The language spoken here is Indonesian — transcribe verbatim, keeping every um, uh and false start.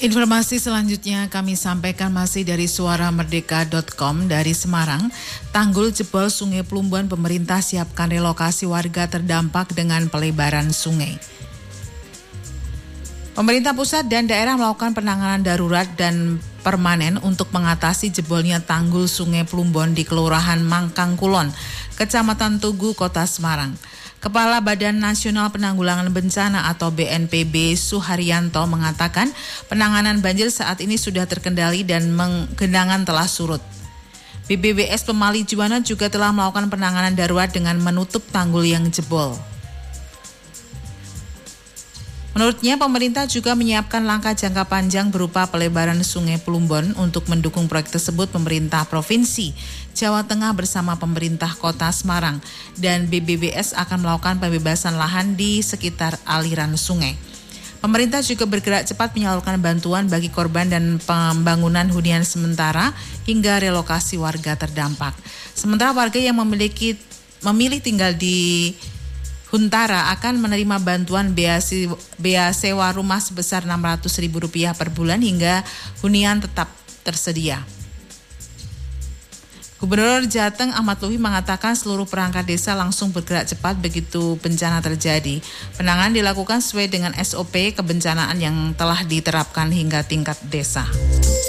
Informasi selanjutnya kami sampaikan masih dari suara merdeka dot com dari Semarang. Tanggul jebol Sungai Plumbon, pemerintah siapkan relokasi warga terdampak dengan pelebaran sungai. Pemerintah pusat dan daerah melakukan penanganan darurat dan permanen untuk mengatasi jebolnya tanggul Sungai Plumbon di Kelurahan Mangkang Kulon, Kecamatan Tugu, Kota Semarang. Kepala Badan Nasional Penanggulangan Bencana atau B N P B Suharyanto mengatakan penanganan banjir saat ini sudah terkendali dan genangan telah surut. B B B S Pemali Juwana juga telah melakukan penanganan darurat dengan menutup tanggul yang jebol. Menurutnya, pemerintah juga menyiapkan langkah jangka panjang berupa pelebaran Sungai Plumbon. Untuk mendukung proyek tersebut, pemerintah Provinsi Jawa Tengah bersama pemerintah Kota Semarang dan B B B S akan melakukan pembebasan lahan di sekitar aliran sungai. Pemerintah juga bergerak cepat menyalurkan bantuan bagi korban dan pembangunan hunian sementara hingga relokasi warga terdampak. Sementara warga yang memiliki memilih tinggal di Huntara akan menerima bantuan bea sewa rumah sebesar enam ratus ribu rupiah per bulan hingga hunian tetap tersedia. Gubernur Jateng Ahmad Luhi mengatakan seluruh perangkat desa langsung bergerak cepat begitu bencana terjadi. Penanganan dilakukan sesuai dengan S O P kebencanaan yang telah diterapkan hingga tingkat desa.